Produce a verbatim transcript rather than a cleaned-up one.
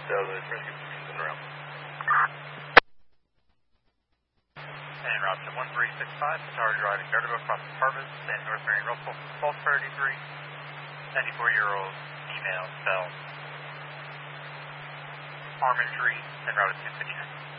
Delta, trying to get some around. And Robson one three six five, Tower driving Gardabil across apartments and North Marion Russell, twelve thirty-three, ninety-four-year-old female, fell. Arm injury, and routed to fifty-nine.